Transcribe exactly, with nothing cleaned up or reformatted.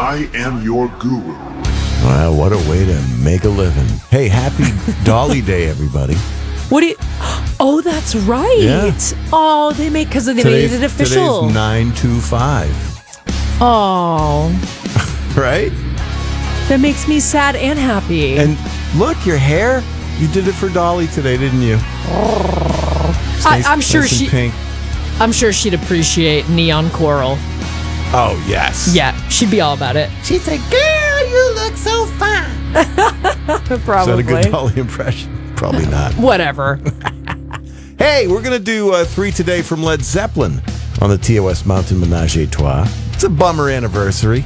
I am your guru. Wow, what a way to make a living. Hey, happy Dolly Day, everybody. What do you... Oh, that's right. Yeah. Oh, they make... Because they Today's, made it official. Today's nine two five. Oh. Right? That makes me sad and happy. And look, your hair. You did it for Dolly today, didn't you? It's I, nice- I'm sure nice and she... pink. I'm sure she'd appreciate neon coral. Oh, yes. Yeah, she'd be all about it. She'd say, girl, you look so fine. Probably. Is that a good Dolly impression? Probably not. Whatever. Hey, we're going to do uh, three today from Led Zeppelin on the T O S Mountain Menage a Trois. It's a bummer anniversary.